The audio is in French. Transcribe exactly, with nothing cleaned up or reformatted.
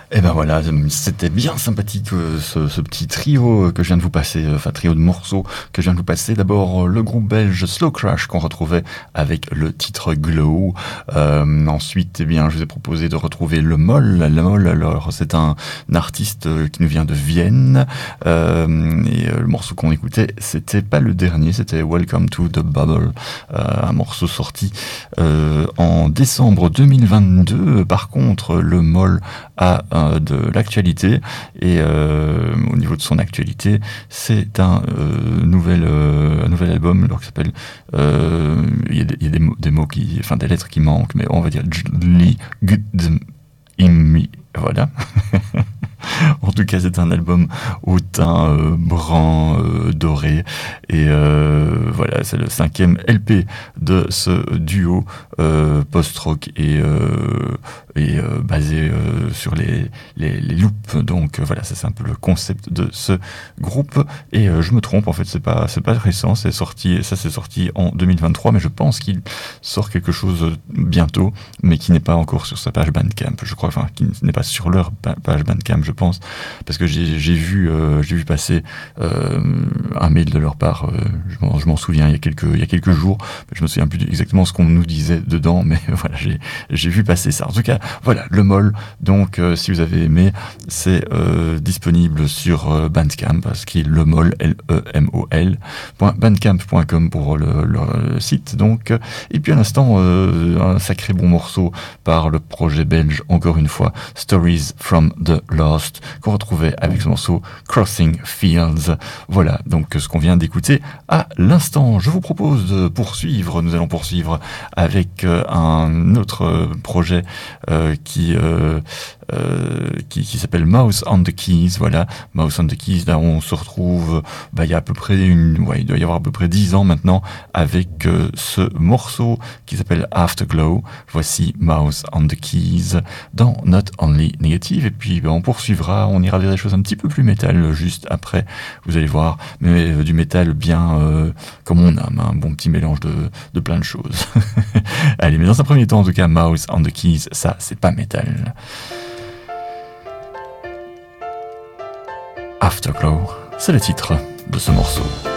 Et ben voilà, c'était bien sympathique euh, ce, ce petit trio que je viens de vous passer, enfin trio de morceaux que je viens de vous passer. D'abord le groupe belge Slow Crash qu'on retrouvait avec le titre Glow. Euh, ensuite, eh bien, je vous ai proposé de retrouver Le Moll. Le Moll, alors c'est un, un artiste qui nous vient de Vienne. Euh, et le morceau qu'on écoutait, c'était pas le dernier, c'était Welcome to the Bubble, euh, un morceau sorti euh, en décembre deux mille vingt-deux. Par contre, Le Moll a euh, de l'actualité et euh, au niveau de son actualité, c'est un euh, nouvel euh, un nouvel album alors qui s'appelle euh, il y a, des, il y a des, mots, des mots qui enfin des lettres qui manquent, mais on va dire Jli Good Imi, voilà. En tout cas, c'est un album au teint euh, brun euh, doré et euh, voilà, c'est le cinquième L P de ce duo euh, post-rock et, euh, et euh, basé euh, sur les, les, les loops. Donc euh, voilà, ça c'est un peu le concept de ce groupe. Et euh, je me trompe, en fait, c'est pas c'est pas récent, c'est sorti, ça c'est sorti en deux mille vingt-trois, mais je pense qu'il sort quelque chose bientôt, mais qui n'est pas encore sur sa page Bandcamp. Je crois, enfin, qui n'est pas sur leur page Bandcamp, je pense, parce que j'ai, j'ai vu euh, j'ai vu passer euh, un mail de leur part, euh, je, m'en, je m'en souviens il y a quelques il y a quelques jours, je me souviens plus exactement ce qu'on nous disait dedans, mais voilà, j'ai j'ai vu passer ça. En tout cas, voilà, Le Moll. Donc euh, si vous avez aimé, c'est euh, disponible sur euh, Bandcamp, ce qui est Le Moll, L E M O L .bandcamp point com pour le, le, le site. Donc et puis à l'instant euh, un sacré bon morceau par le projet belge, encore une fois, Stories from the Lost, qu'on retrouvait avec ce morceau Crossing Fields. Voilà, donc ce qu'on vient d'écouter à l'instant. Je vous propose de poursuivre, nous allons poursuivre avec euh, un autre projet euh, qui, euh, euh, qui qui s'appelle Mouse on the Keys. Voilà, Mouse on the Keys, là on se retrouve bah, il y a à peu près une, ouais, il doit y avoir à peu près dix ans maintenant avec euh, ce morceau qui s'appelle Afterglow. Voici Mouse on the Keys dans Not Only Negative, et puis bah, on poursuivra, on ira vers des choses un petit peu plus métal juste après, vous allez voir, mais euh, du métal bien euh, comme on aime, un bon petit mélange de, de plein de choses. Allez, mais dans un premier temps, en tout cas, Mouse on the Keys, ça c'est pas métal. Afterglow, c'est le titre de ce morceau.